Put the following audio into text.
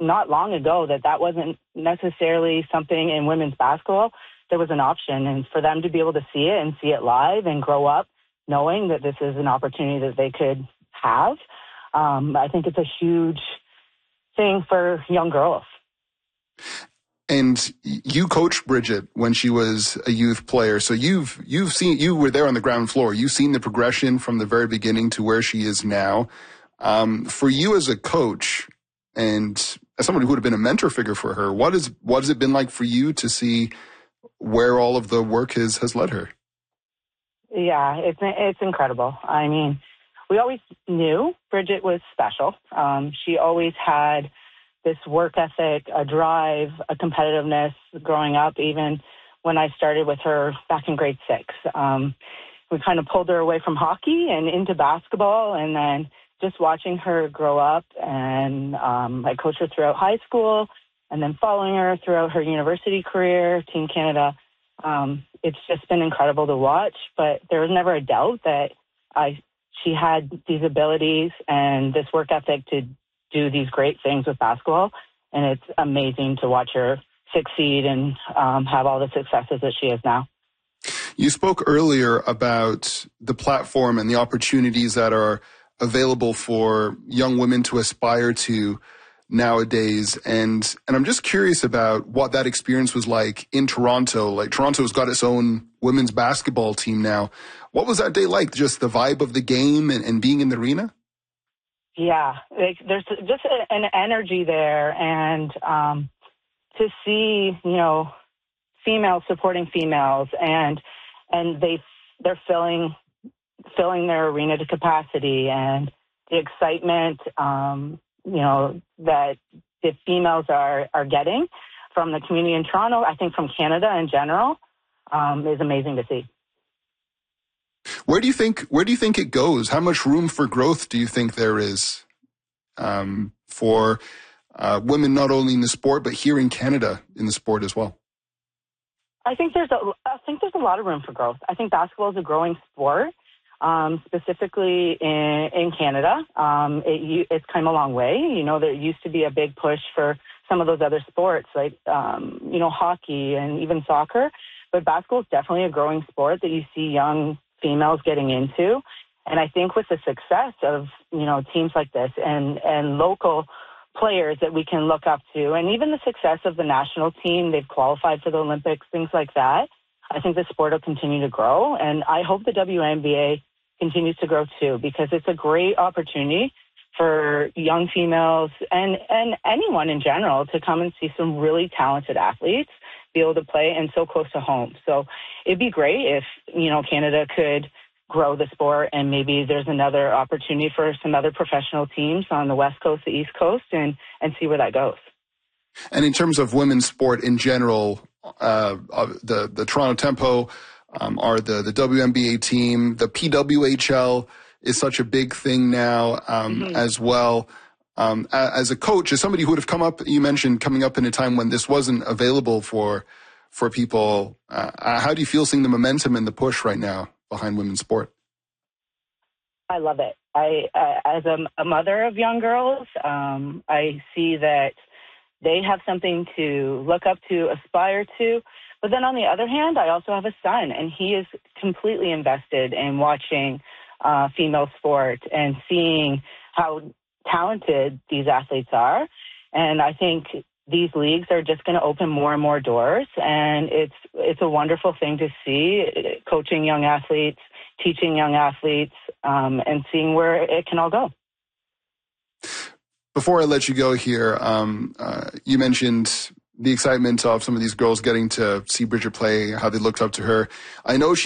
not long ago that wasn't necessarily something in women's basketball that was an option. And for them to be able to see it and see it live and grow up knowing that this is an opportunity that they could have, I think it's a huge thing for young girls. And you coached Bridget when she was a youth player. So you were there on the ground floor. You've seen the progression from the very beginning to where she is now. For you as a coach and as someone who would have been a mentor figure for her, what has it been like for you to see where all of the work has led her? Yeah, it's incredible. I mean, we always knew Bridget was special. She always had this work ethic, a drive, a competitiveness growing up, even when I started with her back in grade 6. We kind of pulled her away from hockey and into basketball, and then just watching her grow up. And I coached her throughout high school and then following her throughout her university career, Team Canada. It's just been incredible to watch, but there was never a doubt that she had these abilities and this work ethic to do these great things with basketball, and it's amazing to watch her succeed and have all the successes that she has now. You spoke earlier about the platform and the opportunities that are available for young women to aspire to nowadays, and I'm just curious about what that experience was like in Toronto. Like, Toronto's got its own women's basketball team now. What was that day like? Just the vibe of the game and being in the arena? Yeah, there's just an energy there, and to see, females supporting females, and they're filling their arena to capacity, and the excitement, that the females are getting from the community in Toronto, I think from Canada in general, is amazing to see. Where do you think it goes? How much room for growth do you think there is for women, not only in the sport but here in Canada in the sport as well? I think there's a lot of room for growth. I think basketball is a growing sport, specifically in Canada. It's come a long way. There used to be a big push for some of those other sports like hockey and even soccer, but basketball is definitely a growing sport that you see young females getting into. And I think with the success of, teams like this and local players that we can look up to, and even the success of the national team, they've qualified for the Olympics, things like that, I think the sport will continue to grow. And I hope the WNBA continues to grow too, because it's a great opportunity for young females and anyone in general to come and see some really talented athletes be able to play and so close to home. So it'd be great if, Canada could grow the sport, and maybe there's another opportunity for some other professional teams on the West Coast, the East Coast, and see where that goes. And in terms of women's sport in general, the Toronto Tempo are the WNBA team. The PWHL is such a big thing now as well. As a coach, as somebody who would have come up, you mentioned coming up in a time when this wasn't available for people, how do you feel seeing the momentum and the push right now behind women's sport? I love it. As a mother of young girls, I see that they have something to look up to, aspire to. But then on the other hand, I also have a son, and he is completely invested in watching female sport and seeing how talented these athletes are. And I think these leagues are just going to open more and more doors. And it's a wonderful thing to see, coaching young athletes, teaching young athletes, and seeing where it can all go. Before I let you go here, you mentioned the excitement of some of these girls getting to see Bridget play, how they looked up to her. I know she